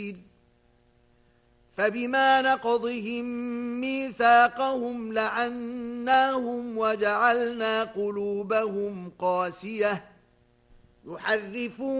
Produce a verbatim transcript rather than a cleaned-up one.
فبما نقضهم ميثاقهم لعناهم وجعلنا قلوبهم قاسية يحرفون